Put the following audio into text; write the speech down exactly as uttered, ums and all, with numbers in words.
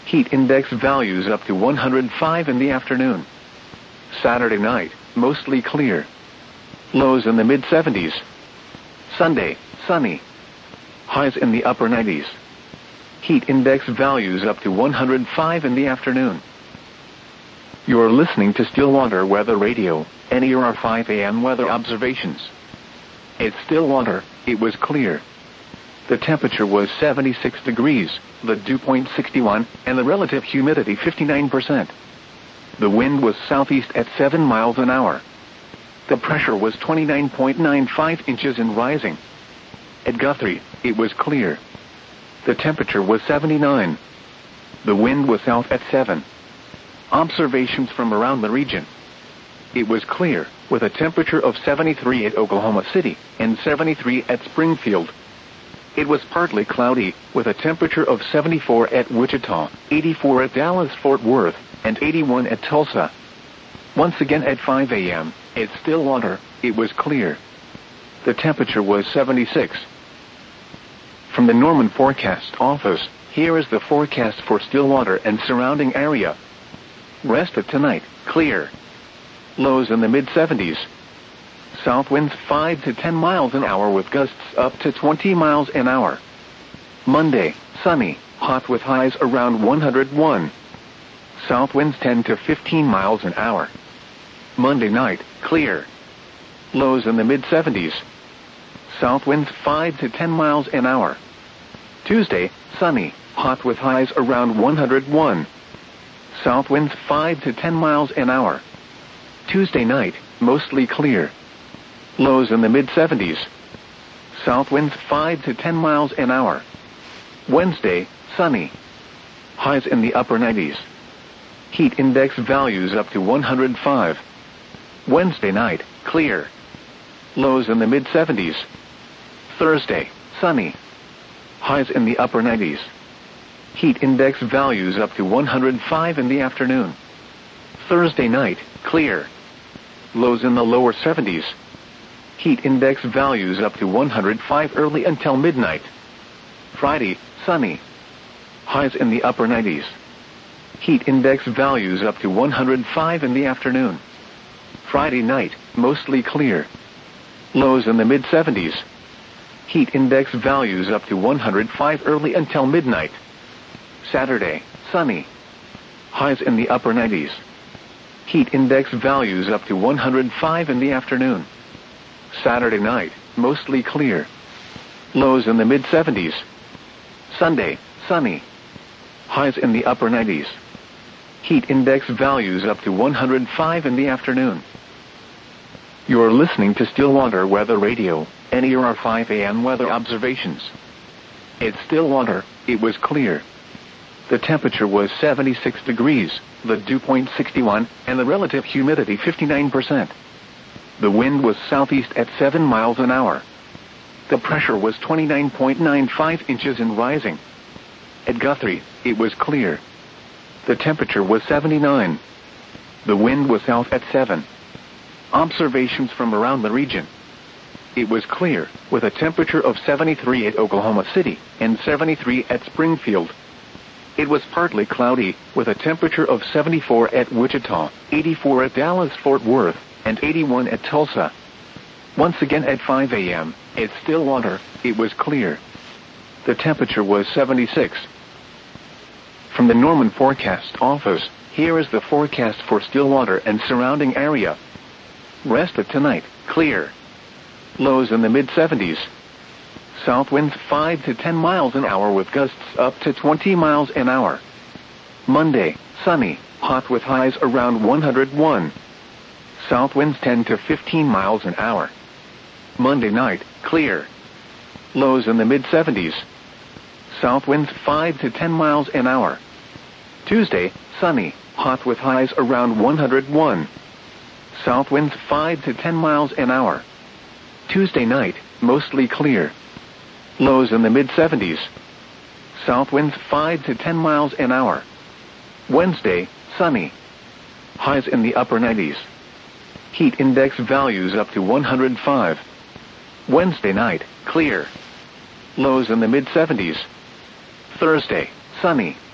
Heat index values up to one hundred five in the afternoon. Saturday night, mostly clear. Lows in the mid seventies. Sunday, sunny. Highs in the upper nineties. Heat index values up to one hundred five in the afternoon. You're listening to Stillwater Weather Radio, N E R five A M weather observations. At Stillwater, it was clear. The temperature was seventy-six degrees, the dew point sixty-one, and the relative humidity fifty-nine percent. The wind was southeast at seven miles an hour. The pressure was twenty-nine point nine five inches and rising. At Guthrie, it was clear. The temperature was seventy-nine. The wind was south at seven. Observations from around the region. It was clear, with a temperature of seventy-three at Oklahoma City and seventy-three at Springfield. It was partly cloudy, with a temperature of seventy-four at Wichita, eighty-four at Dallas-Fort Worth, and eighty-one at Tulsa. Once again at five A M, at Stillwater, it was clear. The temperature was seventy-six. From the Norman Forecast Office, here is the forecast for Stillwater and surrounding area. Rest of tonight, clear. Lows in the mid seventies. South winds five to ten miles an hour with gusts up to twenty miles an hour. Monday, sunny, hot with highs around one hundred one. South winds ten to fifteen miles an hour. Monday night, clear. Lows in the mid seventies. South winds five to ten miles an hour. Tuesday, sunny, hot with highs around one hundred one. South winds five to ten miles an hour. Tuesday night, mostly clear. Lows in the mid seventies. South winds five to ten miles an hour. Wednesday, sunny. Highs in the upper nineties. Heat index values up to one hundred five. Wednesday night, clear. Lows in the mid seventies. Thursday, sunny. Highs in the upper nineties. Heat index values up to one hundred five in the afternoon. Thursday night, clear. Lows in the lower seventies. Heat index values up to one hundred five early until midnight. Friday, sunny. Highs in the upper nineties. Heat index values up to one hundred five in the afternoon. Friday night, mostly clear. Lows in the mid seventies. Heat index values up to one hundred five early until midnight. Saturday, sunny. Highs in the upper nineties. Heat index values up to one hundred five in the afternoon. Saturday night, mostly clear. Lows in the mid seventies. Sunday, sunny. Highs in the upper nineties. Heat index values up to one hundred five in the afternoon. You're listening to Stillwater Weather Radio, N E R five A M weather observations. At Stillwater, it was clear. The temperature was seventy-six degrees, the dew point sixty-one, and the relative humidity fifty-nine percent. The wind was southeast at seven miles an hour. The pressure was twenty-nine point nine five inches and rising. At Guthrie, it was clear. The temperature was seventy-nine. The wind was south at seven. Observations from around the region. It was clear, with a temperature of seventy-three at Oklahoma City and seventy-three at Springfield. It was partly cloudy, with a temperature of seventy-four at Wichita, eighty-four at Dallas-Fort Worth, and eighty-one at Tulsa. Once again at five A M, at Stillwater, it was clear. The temperature was seventy-six. From the Norman Forecast Office, here is the forecast for Stillwater and surrounding area. Rest of tonight, clear. Lows in the mid seventies. South winds five to ten miles an hour with gusts up to twenty miles an hour. Monday, sunny, hot with highs around one hundred one. South winds ten to fifteen miles an hour. Monday night, clear. Lows in the mid seventies. South winds five to ten miles an hour. Tuesday, sunny, hot with highs around one hundred one. South winds five to ten miles an hour. Tuesday night, mostly clear. Lows in the mid seventies. South winds five to ten miles an hour. Wednesday, sunny. Highs in the upper nineties. Heat index values up to one hundred five. Wednesday night, clear. Lows in the mid seventies. Thursday, sunny.